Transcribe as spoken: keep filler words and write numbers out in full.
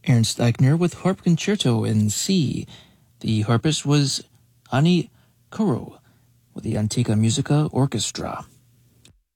Ernst Eichner with Harp Concerto in C. The harpist was Ani Kuro with the Antica Musica Orchestra.